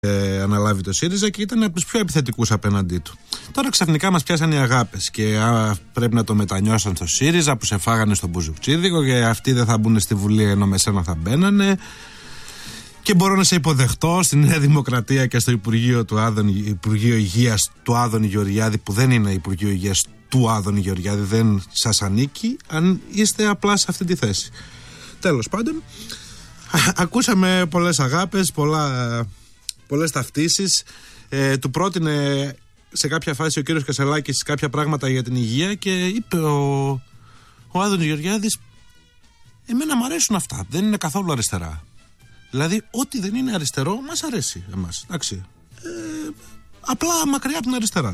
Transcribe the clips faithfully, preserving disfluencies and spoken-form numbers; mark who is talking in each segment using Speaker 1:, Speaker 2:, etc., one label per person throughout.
Speaker 1: Ε, αναλάβει το ΣΥΡΙΖΑ και ήταν από τους πιο επιθετικούς απέναντί του. Τώρα ξαφνικά μας πιάσαν οι αγάπες και α, πρέπει να το μετανιώσαν στο ΣΥΡΙΖΑ που σε φάγανε στον Μπουζουκτσίδικο και αυτοί δεν θα μπουν στη Βουλή ενώ με σένα θα μπαίνανε και μπορώ να σε υποδεχτώ στη Νέα Δημοκρατία και στο Υπουργείο, του Άδωνη, Υπουργείο Υγείας του Άδωνη Γεωργιάδη, που δεν είναι Υπουργείο Υγείας του Άδωνη Γεωργιάδη, δεν σας ανήκει αν είστε απλά σε αυτή τη θέση. Τέλος πάντων, ακούσαμε πολλές αγάπες, πολλά πολλές ταυτίσεις. Ε, του πρότεινε σε κάποια φάση ο κύριος Κασελάκης κάποια πράγματα για την υγεία και είπε ο, ο Άδωνης Γεωργιάδης, εμένα μου αρέσουν αυτά, δεν είναι καθόλου αριστερά. Δηλαδή ό,τι δεν είναι αριστερό μας αρέσει εμάς, εντάξει. Ε, απλά μακριά από την αριστερά.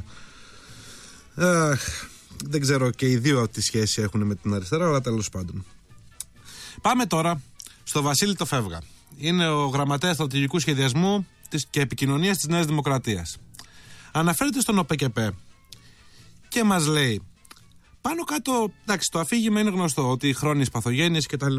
Speaker 1: Ε, δεν ξέρω και οι δύο τι σχέση έχουν με την αριστερά, αλλά τέλος πάντων. Πάμε τώρα στο Βασίλη το Φεύγα. Είναι ο γραμματέας στρατηγικού σχεδιασμού και επικοινωνίας της Νέας Δημοκρατίας. Αναφέρεται στον ΟΠΕΚΕΠΕ και μας λέει, πάνω κάτω, εντάξει, το αφήγημα είναι γνωστό, ότι χρόνιες παθογένειες κτλ.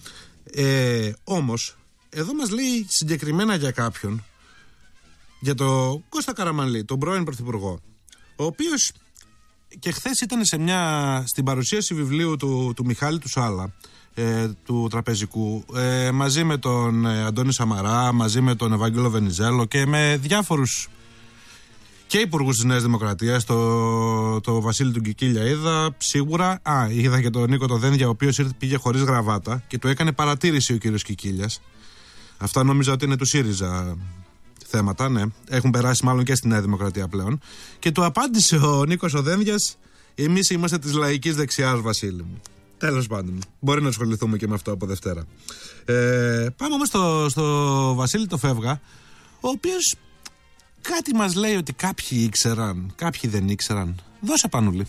Speaker 1: Ε, όμως, εδώ μας λέει συγκεκριμένα για κάποιον, για τον Κώστα Καραμανλή, τον πρώην πρωθυπουργό, ο οποίος και χθες ήταν σε μια, στην παρουσίαση βιβλίου του, του Μιχάλη του Σάλα, Ε, του τραπεζικού, ε, μαζί με τον ε, Αντώνη Σαμαρά, μαζί με τον Ευάγγελο Βενιζέλο και με διάφορους και υπουργούς της Νέας Δημοκρατίας, το, το Βασίλη του Κικίλια είδα σίγουρα, α, είδα και τον Νίκο το Δένδια, ο οποίος ήρθε, πήγε χωρίς γραβάτα και του έκανε παρατήρηση ο κύριος Κικίλιας. Αυτά νόμιζα ότι είναι του ΣΥΡΙΖΑ θέματα, ναι, έχουν περάσει μάλλον και στη Νέα Δημοκρατία πλέον, και του απάντησε ο Νίκος ο Δένδιας, εμείς είμαστε της λαϊκής δεξιάς, Βασίλη μου. Τέλος πάντων, μπορεί να ασχοληθούμε και με αυτό από Δευτέρα. Ε, πάμε όμως στο, στο Βασίλη το Φεύγα, ο οποίος κάτι μας λέει ότι κάποιοι ήξεραν, κάποιοι δεν ήξεραν. Δώσε, Πανούλη.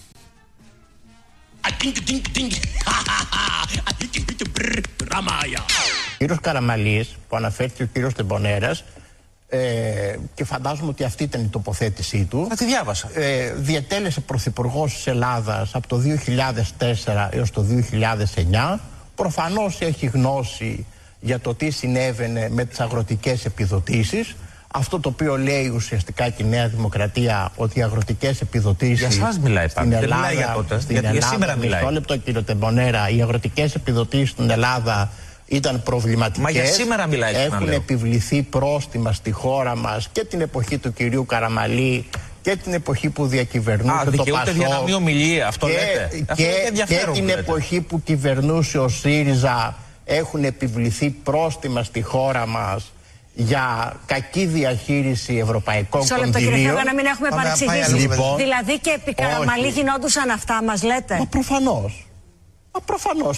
Speaker 2: Ο κύριος Καραμανλής, που αναφέρθηκε ο κύριος Τεμπονέρας, Ε, και φαντάζομαι ότι αυτή ήταν η τοποθέτησή του.
Speaker 3: Να τη διάβασα.
Speaker 2: Ε, διετέλεσε πρωθυπουργός της Ελλάδας από το δύο χιλιάδες τέσσερα έως το δύο χιλιάδες εννιά. Προφανώς έχει γνώση για το τι συνέβαινε με τις αγροτικές επιδοτήσεις. Αυτό το οποίο λέει ουσιαστικά και η Νέα Δημοκρατία, ότι οι αγροτικές επιδοτήσεις.
Speaker 3: Για σας μιλάει
Speaker 2: στην Ελλάδα,
Speaker 3: δεν μιλάει για τότε.
Speaker 2: στην
Speaker 3: Για,
Speaker 2: Ελλάδα,
Speaker 3: για σήμερα μιλάει.
Speaker 2: Μισό λεπτό, κύριο Τεμπονέρα, οι αγροτικές επιδοτήσεις στην Ελλάδα ήταν προβληματικές.
Speaker 3: Μα για σήμερα μιλάει.
Speaker 2: Έχουν επιβληθεί πρόστιμα στη χώρα μας και την εποχή του κυρίου Καραμανλή και την εποχή που διακυβερνούσε
Speaker 3: Α,
Speaker 2: το Πασόκ.
Speaker 3: δικαιούται διαναμή ομιλία, αυτό
Speaker 2: και,
Speaker 3: λέτε.
Speaker 2: Και,
Speaker 3: αυτό
Speaker 2: και την
Speaker 3: λέτε.
Speaker 2: εποχή που κυβερνούσε ο ΣΥΡΙΖΑ έχουν επιβληθεί πρόστιμα στη χώρα μας για κακή διαχείριση ευρωπαϊκών κονδυλίων.
Speaker 4: Σε λεπτό, κύριε Φεύγα, να μην έχουμε παρεξηγήσει.
Speaker 2: Λοιπόν,
Speaker 4: δηλαδή και επί Καραμανλή γινόντουσαν αυτά, μας λέτε.
Speaker 2: Μα προφανώς. Μα προφανώς.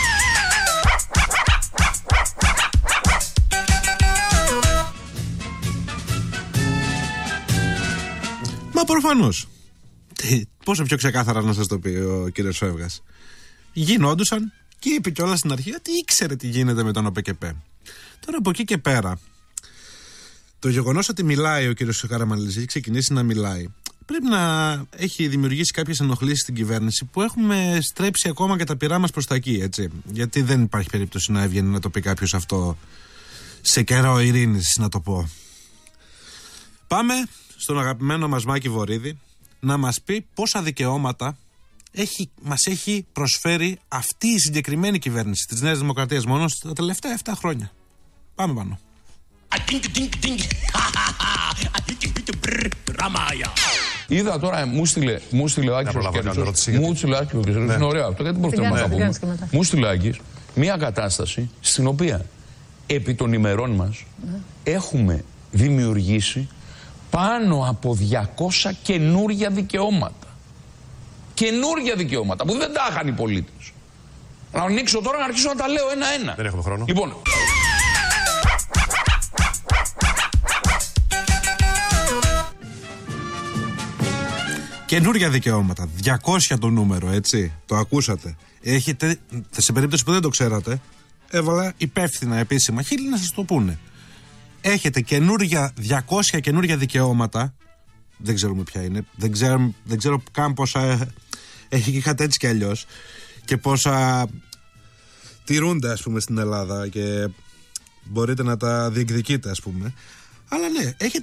Speaker 1: Μα προφανώς. Πόσο πιο ξεκάθαρα να σας το πει ο κύριος Φεύγας. Γινόντουσαν και είπε κιόλας στην αρχή ότι ήξερε τι γίνεται με τον ΟΠΕΚΕΠΕ. Τώρα από εκεί και πέρα, το γεγονός ότι μιλάει ο κύριος Καραμανλής, έχει ξεκινήσει να μιλάει, πρέπει να έχει δημιουργήσει κάποιες ενοχλήσεις στην κυβέρνηση που έχουμε στρέψει ακόμα και τα πυρά μας προς τα εκεί, έτσι. Γιατί δεν υπάρχει περίπτωση να έβγαινε να το πει κάποιος αυτό σε καιρό ειρήνης, να το πω. Πάμε στον αγαπημένο μας Μάκη Βορίδη να μας πει πόσα δικαιώματα έχει, μας έχει προσφέρει αυτή η συγκεκριμένη κυβέρνηση της Νέας Δημοκρατίας μόνο στα τελευταία επτά χρόνια. Πάμε πάνω.
Speaker 5: Είδα τώρα, μου στείλε, μου στείλε ο Άκης ο Κέρτσος, μου στείλε ο Άκης ο Κέρτσος, είναι ωραίο αυτό, γιατί μπορούμε να τα πούμε. Μου στείλε ο Άκης μια κατάσταση στην οποία επί των ημερών μας έχουμε δημιουργήσει πάνω από διακόσια καινούρια δικαιώματα. Καινούρια δικαιώματα που δεν τα είχαν οι πολίτες. Να ανοίξω τώρα να αρχίσω να τα λέω ένα-ένα.
Speaker 6: Δεν έχουμε χρόνο.
Speaker 5: Λοιπόν,
Speaker 1: καινούρια δικαιώματα. διακόσια το νούμερο, έτσι. Το ακούσατε. Έχετε, σε περίπτωση που δεν το ξέρατε, έβαλα υπεύθυνα επίσημα χείλη να σας το πούνε. Έχετε καινούρια, διακόσια καινούρια δικαιώματα. Δεν ξέρουμε ποια είναι. Δεν ξέρω, δεν ξέρω καν πόσα είχατε έτσι κι αλλιώς. Και πόσα τηρούνται, ας πούμε, στην Ελλάδα. Και μπορείτε να τα διεκδικείτε, ας πούμε. Αλλά ναι, έχετε